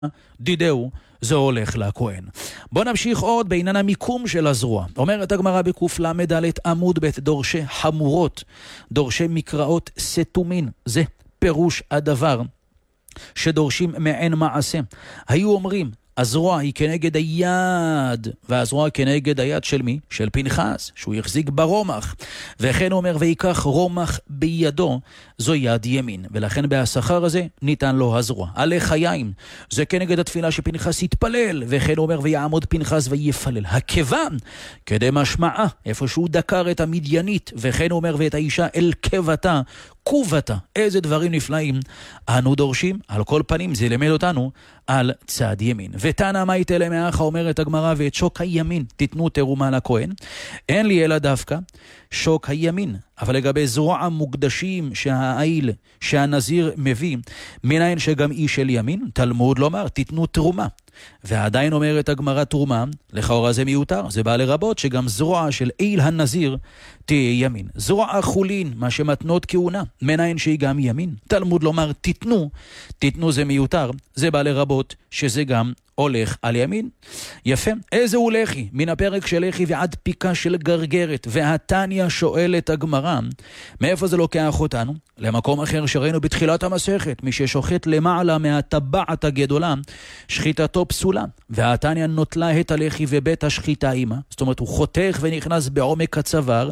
דידהו, זה הולך לכהן. בוא נמשיך עוד בעניין המיקום של הזרוע. אומרת הגמרא בקוף למד עמוד בית, דורשי חמורות, דורשי מקראות סתומין, זה פירוש הדבר שדורשים מעין מעשה. היו אומרים, הזרוע היא כנגד היד, והזרוע כנגד היד של מי? של פנחס, שהוא יחזיק ברומח. וכן אומר, ויקח רומח בידו, זו יד ימין. ולכן בהשכר הזה ניתן לו הזרוע. עלי חיים, זה כנגד התפילה שפנחס יתפלל. וכן אומר, ויעמוד פנחס ויפלל. הכיוון, כדי משמעה, איפה שהוא דקר את המדיינית. וכן אומר, ואת האישה אל כבתה, קובתה. איזה דברים נפלאים אנו דורשים. על כל פנים זה למד אותנו על צד ימין. ותנא מאי תלמאך, אומרת הגמרא, ואת שוק הימין תיתנו תרומה לכהן. אין לי אלא דווקא שוק הימין. אבל לגבי זרוע מוקדשים שהעיל, שהנזיר מביא, מנין שגם איש של ימין, תלמוד לומר, תיתנו תרומה. ועדיין אומרת הגמרא תרומה, לכאורה זה מיותר, זה בא לרבות שגם זרוע של עיל הנזיר תהיה ימין. זרוע חולין, מה שמתנות כהונה, מנין שהיא גם ימין, תלמוד לומר תיתנו זה מיותר, זה בא לרבות שזה גם הולך על ימין. יפה. איזה הוא לחי? מן הפרק של לחי ועד פיקה של גרגרת. והתניא שואלת הגמרא, מאיפה זה לוקח אותנו? למקום אחר שראינו בתחילת המסכת, מי ששוחט למעלה מהטבעת הגדולה, שחיטתו פסולה. והתניא נוטלה את הלחי ובית השחיטה עימה. זאת אומרת, הוא חותך ונכנס בעומק הצוואר.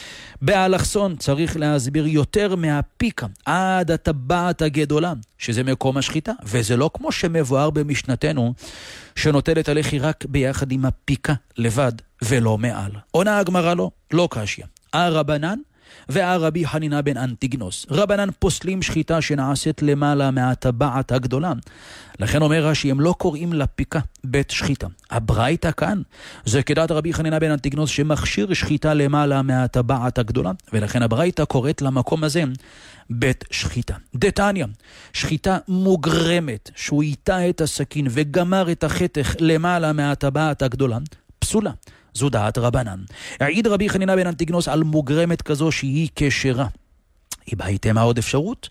באלכסון צריך להסביר יותר מהפיקה עד הטבעת הגדולה, שזה מקום השחיטה, וזה לא כמו שמבואר במשנתנו, שנוטל את הלחי רק ביחד עם הפיקה לבד ולא מעל. עונה הגמרא לא קשיא. הרבנן והרבי חנינא בן אנטיגנוס. רבנן פוסלים שחיטה שנעשית למעלה מהטבעת הגדולה. לכן אומר רש"י, הם לא קוראים לפיקה בית שחיטה. הברייתא כאן זה כדעת רבי חנינא בן אנטיגנוס שמכשיר שחיטה למעלה מהטבעת הגדולה, ולכן הברייתא קוראת למקום הזה בית שחיטה. דתניא, שחיטה מוגרמת, שהוא איתה את הסכין וגמר את החתך למעלה מהטבעת הגדולה, פסולה. זו דעת רבנן. העיד רבי חנינא בן אנטיגנוס על מוגרמת כזו שהיא כשרה. היא בהיתמה עוד אפשרות?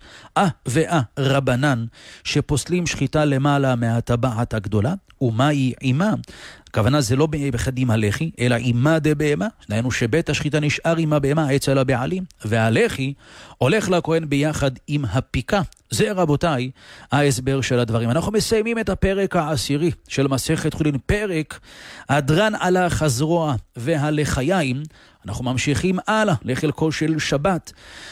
רבנן שפוסלים שחיטה למעלה מהטבעת הגדולה, ומה היא עימה? הכוונה זה לא ביחד עם הלחי, אלא עימה דבהמה. דהיינו שבית השחיטה נשאר עם הבהמה אצל הבעלים, והלחי הולך לכהן ביחד עם הפיקה. זה רבותיי ההסבר של הדברים. אנחנו מסיימים את הפרק העשירי של מסכת חולין, פרק הדרן הלך הזרוע והלחיים. אנחנו ממשיכים הלאה לחלקו של שבת.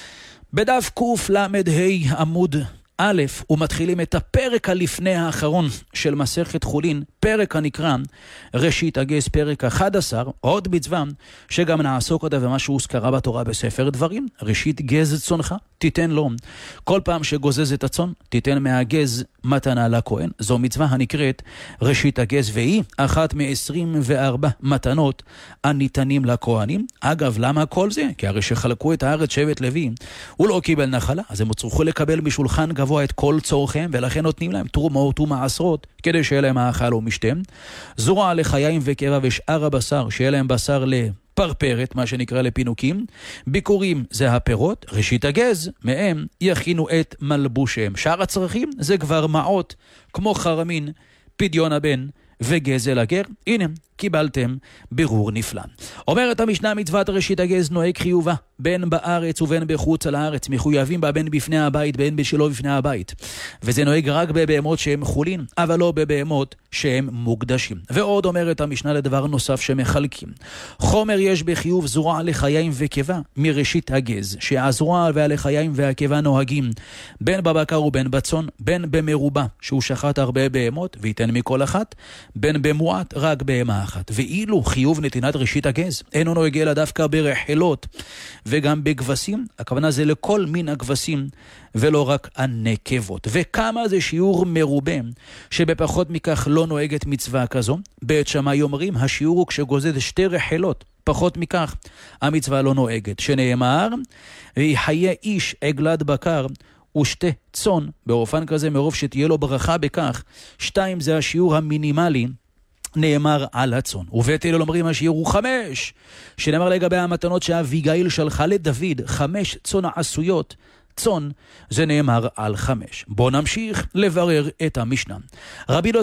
בדף קוף למד ה' עמוד א', ומתחילים את הפרק הלפני האחרון של מסכת חולין, פרק הנקרא ראשית הגז, פרק 11, עוד מצווה שגם נעסוק אותה ומה שהוזכרה בתורה בספר דברים. ראשית גז צונך תיתן לו, כל פעם שגוזז את הצון תיתן מהגז מתנה לכהן. זו מצווה הנקראת ראשית הגז, והיא אחת מ-24 מתנות הניתנים לכהנים. אגב, למה כל זה? כי הרי שחלקו את הארץ שבט לוי, הוא לא קיבל נחלה, אז הם צריכו לקבל משולחן גבוה את כל צורכם, ולכן נותנים להם תרומות ומעשרות כדי שיהיה להם האכל ומשתה. זרוע לחיים וקבע ושאר הבשר, שיהיה להם בשר לפרפרת, מה שנקרא לפינוקים. ביקורים זה הפירות. ראשית הגז, מהם יכינו את מלבושם. שאר הצרכים זה כבר מעות, כמו חרמין, פדיון הבן וגזל הגר. הנה, קיבלתם ברור נפלא. אומרת המשנה, מצוות ראשית הגז נוהג חיובה, בין בארץ ובין בחוץ על הארץ, מחויבים בה בין בפני הבית בין בשלו בפני הבית. וזה נוהג רק בבהמות שהם חולין, אבל לא בבהמות שהם מוקדשים. ועוד אומרת המשנה לדבר נוסף שמחלקים. חומר יש בחיוב זרוע לחיים וקיבה מראשית הגז, שהזרוע והלחיים והקיבה נוהגים בין בבקר ובין בצון, בין במרובה שהוא שחט הרבה בהמות וייתן מכל אחת, בין במועט רק בהמה אחת. ואילו חיוב נתינת ראשית הגז אינו נוהג אלא דווקא ברחלות וגם בגבסים, הכוונה זה לכל מין הגבסים ולא רק הנקבות. וכמה זה שיעור מרובה שבפחות מכך לא נוהגת מצווה כזו? בית שמאי אומרים השיעור הוא כשגוזז 2 רחלות, פחות מכך המצווה לא נוהגת, שנאמר ויחיה איש עגלת בקר ושתי צאן, באופן כזה מרוב שתהיה לו ברכה בכך. 2 זה השיעור המינימלי נאמר על הצאן. ובית הלל אומרים השיעור הוא 5, שנאמר לגבי המתנות שאביגיל שלחה לדוד, 5 צאן עשויות צאן, זה נאמר על 5. בואו נמשיך לברר את המשנה. רבי